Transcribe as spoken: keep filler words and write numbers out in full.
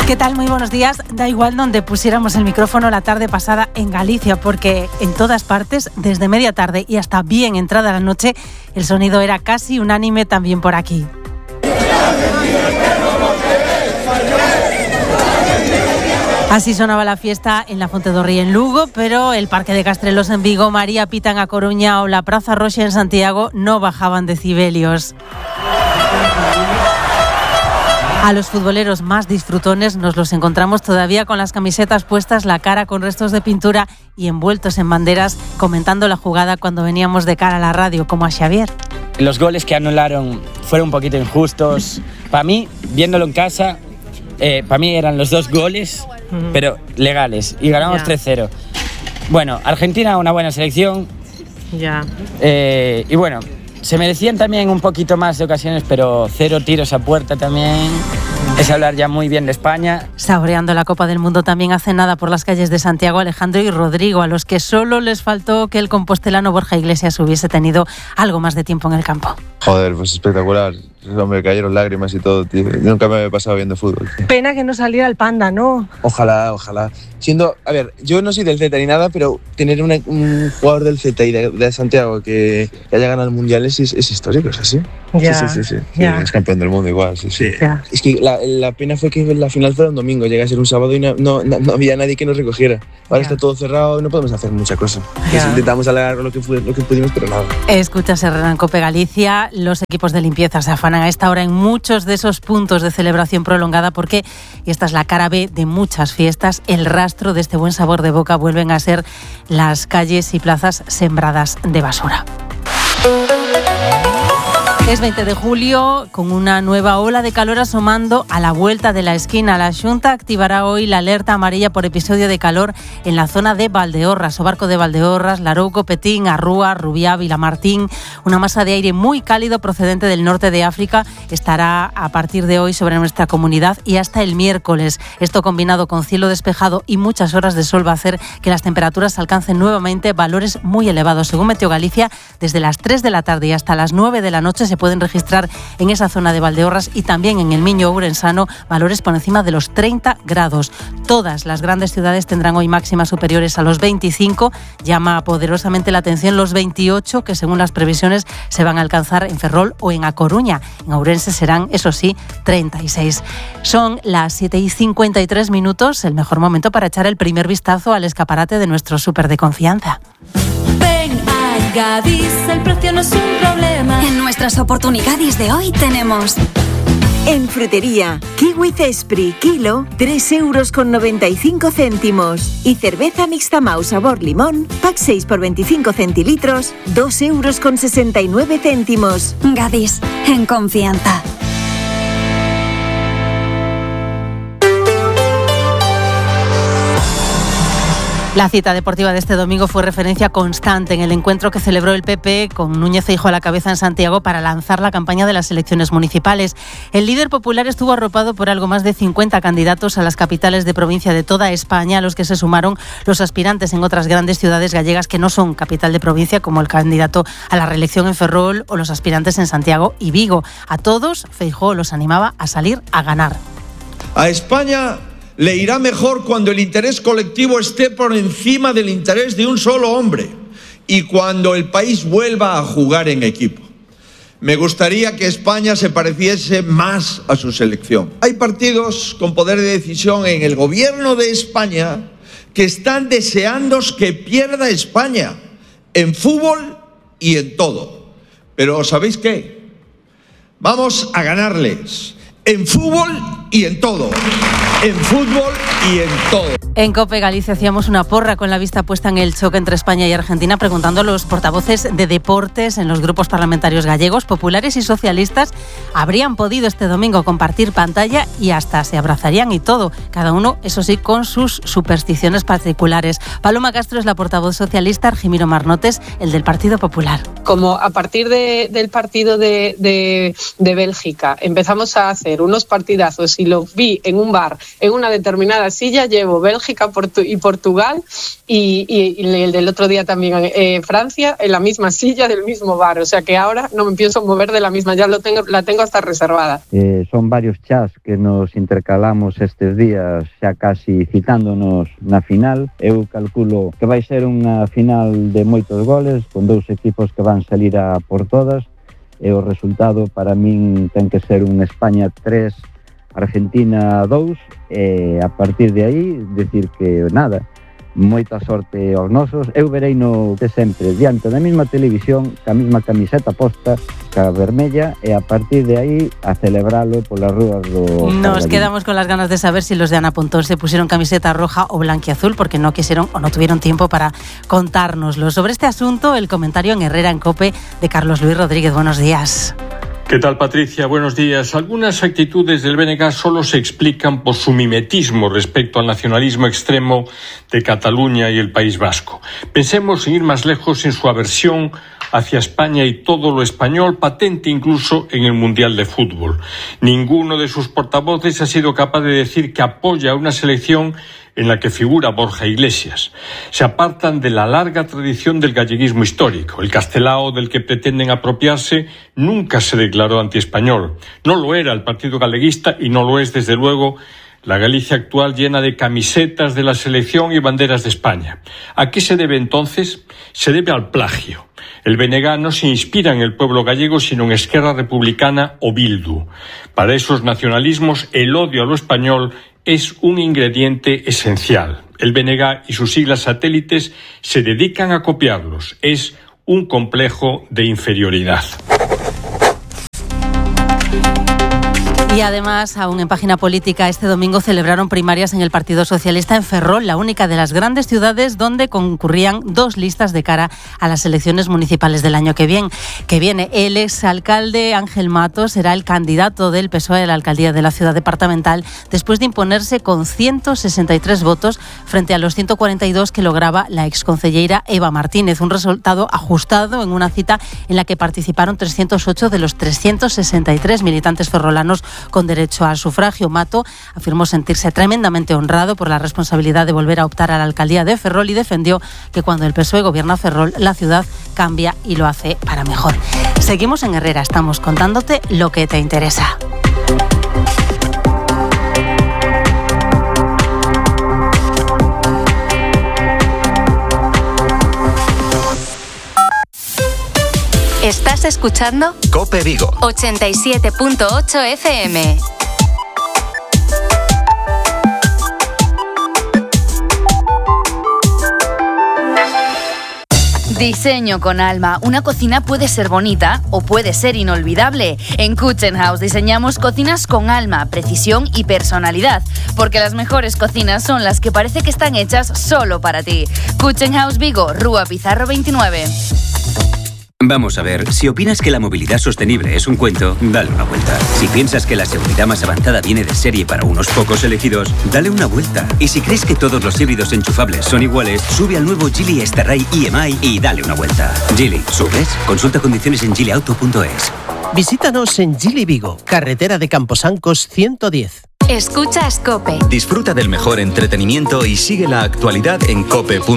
¿Qué tal? Muy buenos días. Da igual donde pusiéramos el micrófono la tarde pasada en Galicia, porque en todas partes, desde media tarde y hasta bien entrada la noche, el sonido era casi unánime también por aquí. Así sonaba la fiesta en la Fontedorri en Lugo, pero el Parque de Castrelos en Vigo, María Pita en A Coruña o la Praza Roxa en Santiago no bajaban decibelios. A los futboleros más disfrutones nos los encontramos todavía con las camisetas puestas, la cara con restos de pintura y envueltos en banderas, comentando la jugada cuando veníamos de cara a la radio, como a Xavier. Los goles que anularon fueron un poquito injustos. Para mí, viéndolo en casa, eh, para mí eran los dos goles, uh-huh. pero legales, y ganamos yeah. tres cero. Bueno, Argentina, una buena selección. Ya. Yeah. Eh, y bueno, se merecían también un poquito más de ocasiones, pero cero tiros a puerta también. Es hablar ya muy bien de España. Saboreando la Copa del Mundo también hace nada por las calles de Santiago Alejandro y Rodrigo, a los que solo les faltó que el compostelano Borja Iglesias hubiese tenido algo más de tiempo en el campo. Joder, pues espectacular. Me cayeron lágrimas y todo, tío. Nunca me había pasado viendo fútbol, tío. Pena que no saliera el Panda, ¿no? Ojalá, ojalá. Siendo, a ver, yo no soy del Z ni nada, pero tener una, un jugador del Z y de, de Santiago que, que haya ganado el Mundial es, es histórico, ¿es así? Ya, sí, sí, sí, sí. Ya. sí. Es campeón del mundo igual, sí, sí. Ya. Es que la, la pena fue que la final fuera un domingo, llega a ser un sábado y no, no, no había nadie que nos recogiera. Ahora ya. está todo cerrado y no podemos hacer mucha cosa. Pues intentamos alargar lo que, fue, lo que pudimos, pero nada. Escuchas Herrera en Cope Galicia. Los equipos de limpieza se afanan a esta hora en muchos de esos puntos de celebración prolongada porque, y esta es la cara B de muchas fiestas, el rastro de este buen sabor de boca vuelven a ser las calles y plazas sembradas de basura. Es veinte de julio, con una nueva ola de calor asomando a la vuelta de la esquina. La Xunta activará hoy la alerta amarilla por episodio de calor en la zona de Valdeorras, Sobarco de Valdeorras, Larouco, Petín, Arrúa, Rubiá, Vilamartín. Una masa de aire muy cálido procedente del norte de África estará a partir de hoy sobre nuestra comunidad y hasta el miércoles. Esto combinado con cielo despejado y muchas horas de sol va a hacer que las temperaturas alcancen nuevamente valores muy elevados. Según Meteo Galicia, desde las tres de la tarde y hasta las nueve de la noche se pueden registrar en esa zona de Valdeorras y también en el Miño Ourensano valores por encima de los treinta grados. Todas las grandes ciudades tendrán hoy máximas superiores a los veinticinco. Llama poderosamente la atención los veintiocho, que según las previsiones se van a alcanzar en Ferrol o en A Coruña. En Ourense serán, eso sí, treinta y seis. Son las siete y cincuenta y tres minutos, el mejor momento para echar el primer vistazo al escaparate de nuestro súper de confianza. Gadis, el precio no es un problema. En nuestras oportunidades de hoy tenemos... En frutería, kiwi Cespri, kilo, tres euros con noventa y cinco céntimos. Y cerveza mixta Mau sabor limón, pack seis por veinticinco centilitros, dos euros con sesenta y nueve céntimos. Gadis, en confianza. La cita deportiva de este domingo fue referencia constante en el encuentro que celebró el P P con Núñez Feijóo a la cabeza en Santiago para lanzar la campaña de las elecciones municipales. El líder popular estuvo arropado por algo más de cincuenta candidatos a las capitales de provincia de toda España, a los que se sumaron los aspirantes en otras grandes ciudades gallegas que no son capital de provincia, como el candidato a la reelección en Ferrol o los aspirantes en Santiago y Vigo. A todos, Feijóo los animaba a salir a ganar. A España le irá mejor cuando el interés colectivo esté por encima del interés de un solo hombre y cuando el país vuelva a jugar en equipo. Me gustaría que España se pareciese más a su selección. Hay partidos con poder de decisión en el gobierno de España que están deseando que pierda España en fútbol y en todo. Pero ¿sabéis qué? Vamos a ganarles en fútbol y en todo. En fútbol y en todo. En COPE Galicia hacíamos una porra con la vista puesta en el choque entre España y Argentina, preguntando a los portavoces de deportes en los grupos parlamentarios gallegos, populares y socialistas, ¿habrían podido este domingo compartir pantalla y hasta se abrazarían y todo? Cada uno, eso sí, con sus supersticiones particulares. Paloma Castro es la portavoz socialista, Argimiro Marnotes, el del Partido Popular. Como a partir de, del partido de, de, de Bélgica empezamos a hacer unos partidazos y lo vi en un bar en una determinada silla llevo Bélgica Portu- y Portugal y, y, y el del otro día también eh, Francia en la misma silla del mismo bar, o sea que ahora no me pienso mover de la misma, ya lo tengo, la tengo hasta reservada. Eh, son varios chats que nos intercalamos estes días xa casi citándonos na final. Eu calculo que vai ser unha final de moitos goles con dous equipos que van salir a por todas e o resultado para min ten que ser un España tres, Argentina dous, e a partir de aí decir que nada, moita sorte aos nosos. Eu verei no de sempre diante da mesma televisión, ca mesma camiseta posta, ca vermella, e a partir de aí a celebralo polas rúas do... Nos quedamos con las ganas de saber si los de Ana Pontón se pusieron camiseta roja o blanquiazul, porque no quisieron o no tuvieron tiempo para contárnoslo. Sobre este asunto, el comentario en Herrera en COPE de Carlos Luis Rodríguez. Buenos días. ¿Qué tal, Patricia? Buenos días. Algunas actitudes del B N G solo se explican por su mimetismo respecto al nacionalismo extremo de Cataluña y el País Vasco. Pensemos, sin ir más lejos, en su aversión hacia España y todo lo español, patente incluso en el Mundial de Fútbol. Ninguno de sus portavoces ha sido capaz de decir que apoya a una selección en la que figura Borja Iglesias. Se apartan de la larga tradición del galleguismo histórico. El Castelao, del que pretenden apropiarse, nunca se declaró antiespañol. No lo era el Partido Galeguista y no lo es, desde luego, la Galicia actual, llena de camisetas de la selección y banderas de España. ¿A qué se debe entonces? Se debe al plagio. El B N G no se inspira en el pueblo gallego, sino en Esquerra Republicana o Bildu. Para esos nacionalismos, el odio a lo español es un ingrediente esencial. El B N G y sus siglas satélites se dedican a copiarlos. Es un complejo de inferioridad. Y además, aún en página política, este domingo celebraron primarias en el Partido Socialista en Ferrol, la única de las grandes ciudades donde concurrían dos listas de cara a las elecciones municipales del año que viene. Que viene. El exalcalde Ángel Mato será el candidato del P S O E a la alcaldía de la ciudad departamental después de imponerse con ciento sesenta y tres votos frente a los ciento cuarenta y dos que lograba la exconcelleira Eva Martínez. Un resultado ajustado en una cita en la que participaron trescientos ocho de los trescientos sesenta y tres militantes ferrolanos con derecho al sufragio. Mato afirmó sentirse tremendamente honrado por la responsabilidad de volver a optar a la alcaldía de Ferrol y defendió que cuando el P S O E gobierna Ferrol, la ciudad cambia y lo hace para mejor. Seguimos en Herrera, estamos contándote lo que te interesa. Estás escuchando COPE Vigo ochenta y siete punto ocho F M. Diseño con alma. Una cocina puede ser bonita o puede ser inolvidable. En Kitchen House diseñamos cocinas con alma, precisión y personalidad, porque las mejores cocinas son las que parece que están hechas solo para ti. Kitchen House Vigo, Rúa Pizarro veintinueve. Vamos a ver, si opinas que la movilidad sostenible es un cuento, dale una vuelta. Si piensas que la seguridad más avanzada viene de serie para unos pocos elegidos, dale una vuelta. Y si crees que todos los híbridos enchufables son iguales, sube al nuevo Geely Starray E M I y dale una vuelta. Geely, ¿subes? Consulta condiciones en geely auto punto es. Visítanos en Geely Vigo, carretera de Camposancos ciento diez. Escuchas COPE. Disfruta del mejor entretenimiento y sigue la actualidad en cope punto es.